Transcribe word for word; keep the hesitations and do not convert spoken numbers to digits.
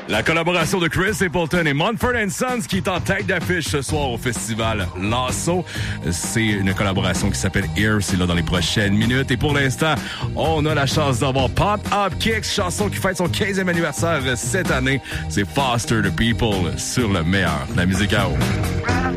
La collaboration de Chris Stapleton et Mumford and Sons qui est en tête d'affiche ce soir au festival Lasso. C'est une collaboration qui s'appelle Here. C'est là dans les prochaines minutes. Et pour l'instant, on a la chance d'avoir Pop Up Kicks, chanson qui fête son quinzième anniversaire cette année. C'est Foster the People sur le meilleur de la musique à eau.